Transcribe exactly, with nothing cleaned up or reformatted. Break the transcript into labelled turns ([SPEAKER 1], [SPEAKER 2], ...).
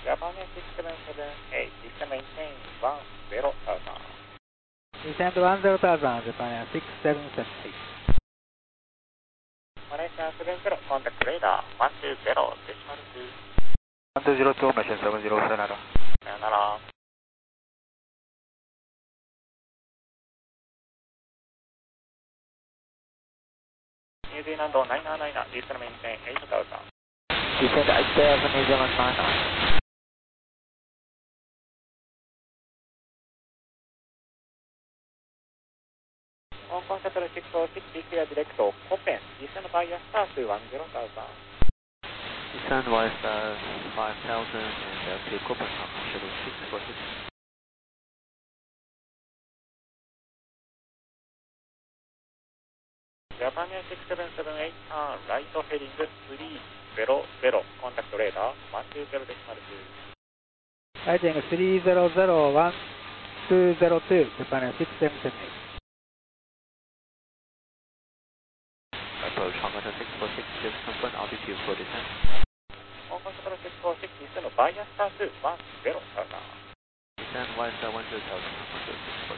[SPEAKER 1] Japan six seven seven eight, descend maintain one zero thousand.
[SPEAKER 2] Descend one zero thousand, Japan six seven seven eight.
[SPEAKER 1] Malaysia seven zero, contact radar one two zero, decimal two.
[SPEAKER 3] one two zero two, Malaysia seven zero, さよなら。
[SPEAKER 1] さよなら。ニュージーランドナイナーナイナー、descend maintain eight thousand.
[SPEAKER 3] Descend eight thousand, New Zealand nine nine.
[SPEAKER 1] On contact six oh six, declare direct Copen, descend via star to one zero thousand.
[SPEAKER 3] Descend via star five thousand and uh, to Copenhagen, schedule six four six.
[SPEAKER 1] Japan six seven seven eight, turn right heading three zero zero, contact radar one two zero decimal two.
[SPEAKER 2] Lighting three zero zero one two zero two, Japan six seven seven eight.
[SPEAKER 3] Approach Honda six four six, just confirm altitude for descent.
[SPEAKER 1] On contact six oh six, descend via star to one zero thousand.
[SPEAKER 3] Descend via star one zero thousand, Honda six four six.